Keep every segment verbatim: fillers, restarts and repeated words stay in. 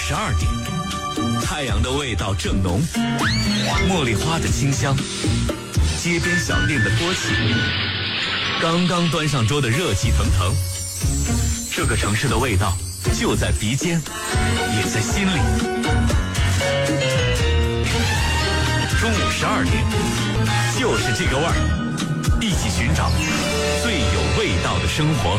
十二点，太阳的味道正浓，茉莉花的清香，街边小店的锅气，刚刚端上桌的热气腾腾。这个城市的味道就在鼻尖，也在心里。中午十二点，就是这个味儿，一起寻找最有味道的生活。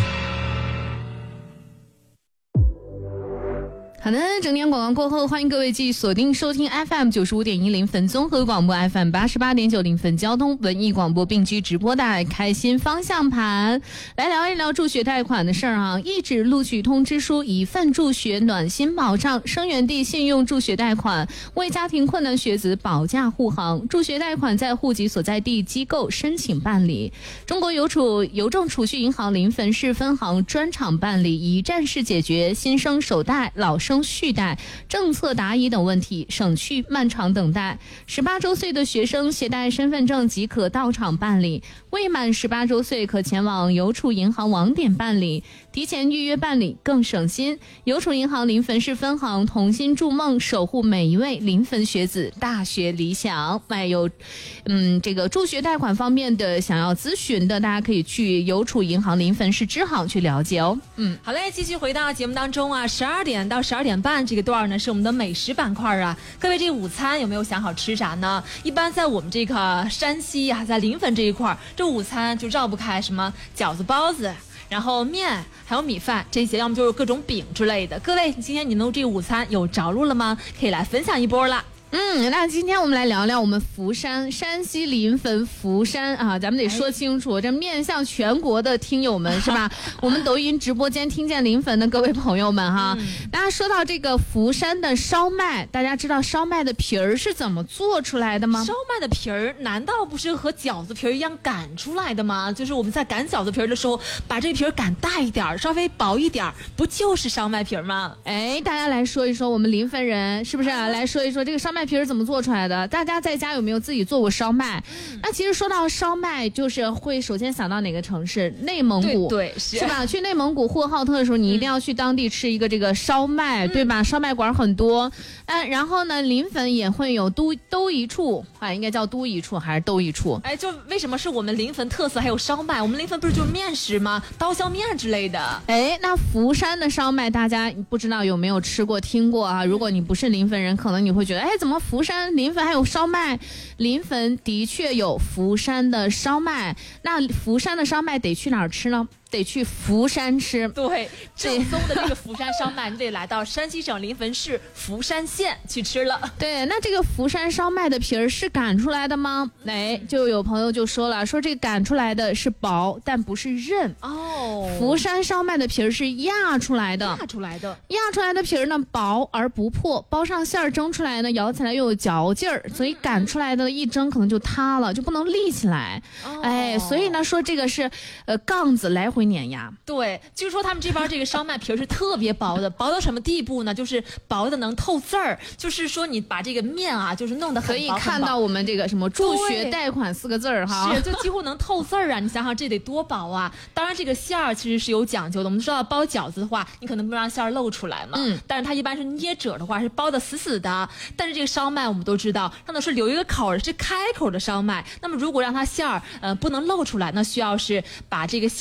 好的，整点广告过后，欢迎各位继续锁定收听 F M 九十五点一临汾综合广播 F M 八十八点九临汾交通文艺广播并居直播带开心方向盘，来聊一聊助学贷款的事儿啊！一纸录取通知书，一份助学暖心保障，生源地信用助学贷款为家庭困难学子保驾护航。助学贷款在户籍所在地机构申请办理，中国邮储邮政储蓄银行临汾市分行专场办理，一站式解决新生首贷、老生续贷、政策答疑等问题，省去漫长等待。十八周岁的学生携带身份证即可到场办理，未满十八周岁可前往邮储银行网点办理，提前预约办理更省心。邮储银行临汾市分行同心筑梦，守护每一位临汾学子大学理想。还有，嗯，这个助学贷款方面的想要咨询的，大家可以去邮储银行临汾市支行去了解哦。 嗯，好嘞，继续回到节目当中啊，十二点到十二点半这个段呢是我们的美食板块啊。各位，这个午餐有没有想好吃啥呢？一般在我们这个山西啊，在临汾这一块，这午餐就绕不开什么饺子、包子，然后面，还有米饭这些，要么就是各种饼之类的。各位，今天你们这个午餐有着落了吗？可以来分享一波啦。 嗯，那今天我们来聊聊我们福山，山西临汾福山啊，咱们得说清楚，这面向全国的听友们是吧？我们抖音直播间听见临汾的各位朋友们哈，嗯、大家说到这个福山的烧麦，大家知道烧麦的皮儿是怎么做出来的吗？ 烧麦的皮儿难道不是和饺子皮儿一样擀出来的吗？就是我们在擀饺子皮儿的时候，把这个皮儿擀大一点，稍微薄一点，不就是烧麦皮儿吗？ 哎，大家来说一说，我们临汾人是不是啊？来说一说这个烧麦皮儿怎么做出来的？大家在家有没有自己做过烧麦？嗯、那其实说到烧麦，就是会首先想到哪个城市？内蒙古， 对, 对是, 是吧？去内蒙古呼和浩特的时候，你一定要去当地吃一个这个烧麦，嗯、对吧？烧麦馆很多。嗯，然后呢，临汾也会有都都一处啊，应该叫都一处还是都一处？ 哎，就为什么是我们临汾特色？还有烧麦，我们临汾不是就是面食吗？刀削面之类的。 哎，那福山的烧麦，大家不知道有没有吃过、听过啊？如果你不是临汾人，可能你会觉得，哎，怎么福山、临汾还有烧麦？临汾的确有福山的烧麦，那福山的烧麦得去哪儿吃呢？得去福山吃。 对，正宗的这个福山烧麦，你得来到山西省临汾市福山县去吃了。 对，那这个福山烧麦的皮儿是擀出来的吗？哎，就有朋友就说了，说这个擀出来的是薄，但不是韧。 哦， 福山烧麦的皮儿是压出来的， 压出来的， 压出来的皮儿呢薄而不破，包上馅儿蒸出来呢，咬起来又有嚼劲儿，所以擀出来的一蒸可能就塌了，就不能立起来。哦、哎，所以呢说这个是呃杠子来回碾压。 对，据说他们这边这个烧麦皮儿是特别薄的，薄到什么地步呢？就是薄的能透字儿，就是说你把这个面啊，就是弄得很薄， 可以看到我们这个什么助学贷款四个字儿哈， 是就几乎能透字儿啊！你想想这得多薄啊！当然这个馅儿其实是有讲究的，我们知道包饺子的话，你可能不让馅儿露出来嘛，嗯，但是它一般是捏褶的话是包的死死的。但是这个烧麦我们都知道，让它是留一个口，是开口的烧麦。那么如果让它馅儿呃不能露出来，那需要是把这个